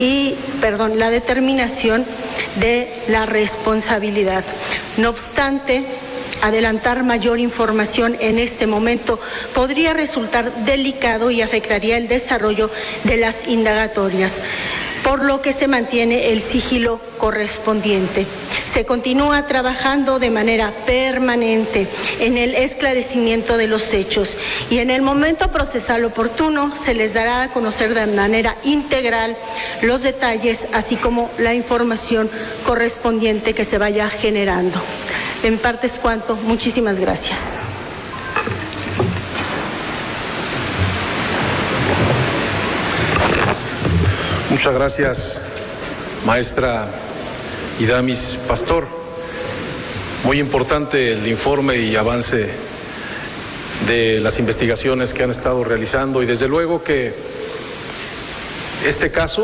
la determinación de la responsabilidad. No obstante, adelantar mayor información en este momento podría resultar delicado y afectaría el desarrollo de las indagatorias, por lo que se mantiene el sigilo correspondiente. Se continúa trabajando de manera permanente en el esclarecimiento de los hechos y en el momento procesal oportuno se les dará a conocer de manera integral los detalles, así como la información correspondiente que se vaya generando. De mi parte es cuanto. Muchísimas gracias. Muchas gracias, maestra Idamis Pastor. Muy importante el informe y avance de las investigaciones que han estado realizando, y desde luego que este caso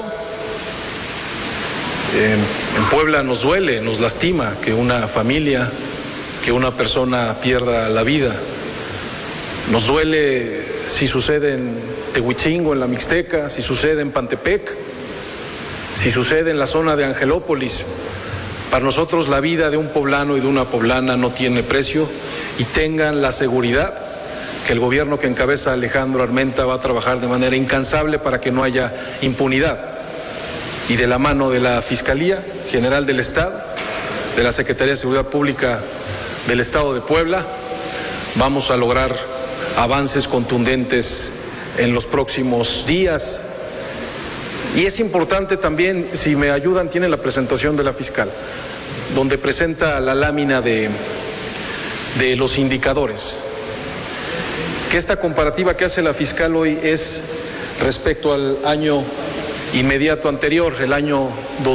en Puebla nos duele, nos lastima que una familia, que una persona pierda la vida. Nos duele si sucede en Tehuitzingo, en la Mixteca, si sucede en Pantepec, si sucede en la zona de Angelópolis. Para nosotros la vida de un poblano y de una poblana no tiene precio, y tengan la seguridad que el gobierno que encabeza Alejandro Armenta va a trabajar de manera incansable para que no haya impunidad. Y de la mano de la Fiscalía General del Estado, de la Secretaría de Seguridad Pública del Estado de Puebla, vamos a lograr avances contundentes en los próximos días. Y es importante también, si me ayudan, tienen la presentación de la fiscal, donde presenta la lámina de los indicadores. Que esta comparativa que hace la fiscal hoy es respecto al año inmediato anterior, el año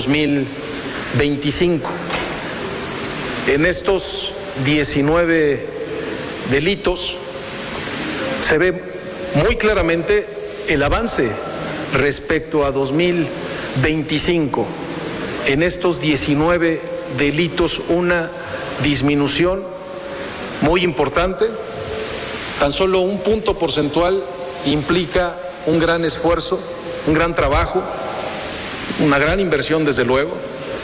2025. En estos 19 delitos se ve muy claramente el avance respecto a 2025. En estos 19 delitos una disminución muy importante. Tan solo un punto porcentual implica un gran esfuerzo, un gran trabajo, una gran inversión desde luego.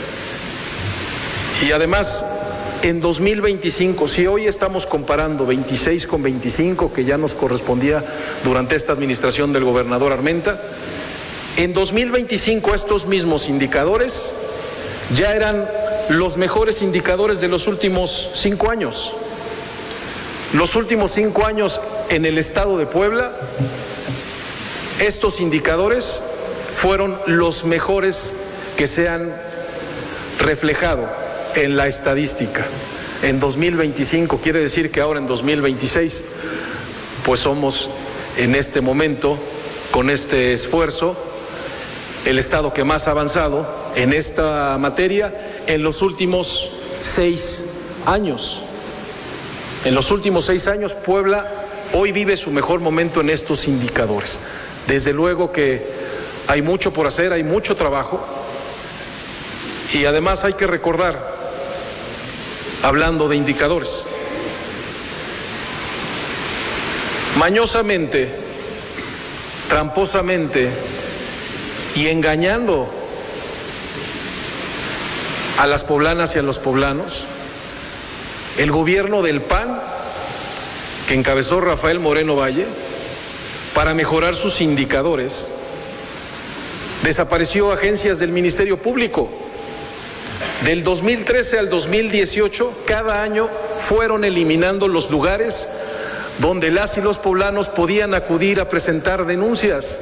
Y además, en 2025, si hoy estamos comparando 26 con 25, que ya nos correspondía durante esta administración del gobernador Armenta, en 2025 estos mismos indicadores ya eran los mejores indicadores de los últimos 5 años. Los últimos 5 años en el estado de Puebla, estos indicadores fueron los mejores que se han reflejado en la estadística. En 2025 quiere decir que ahora en 2026, pues somos en este momento, con este esfuerzo, el estado que más ha avanzado en esta materia en los últimos 6 años. En los últimos 6 años, Puebla hoy vive su mejor momento en estos indicadores. Desde luego que hay mucho por hacer, hay mucho trabajo, y además hay que recordar, hablando de indicadores, mañosamente, tramposamente y engañando a las poblanas y a los poblanos, el gobierno del PAN, que encabezó Rafael Moreno Valle, para mejorar sus indicadores, desapareció agencias del Ministerio Público. Del 2013 al 2018, cada año fueron eliminando los lugares donde las y los poblanos podían acudir a presentar denuncias.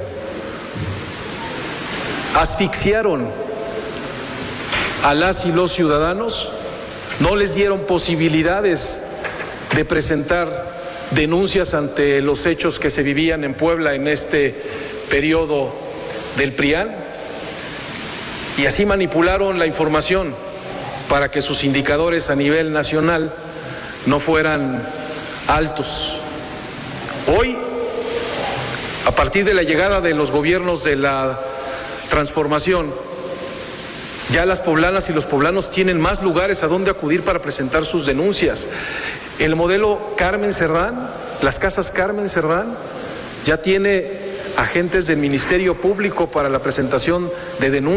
Asfixiaron a las y los ciudadanos, no les dieron posibilidades de presentar denuncias ante los hechos que se vivían en Puebla en este periodo del PRIAN, y así manipularon la información para que sus indicadores a nivel nacional no fueran altos. Hoy, a partir de la llegada de los gobiernos de la transformación, ya las poblanas y los poblanos tienen más lugares a donde acudir para presentar sus denuncias. El modelo Carmen Cerdán, las casas Carmen Cerdán, ya tiene agentes del Ministerio Público para la presentación de denuncias.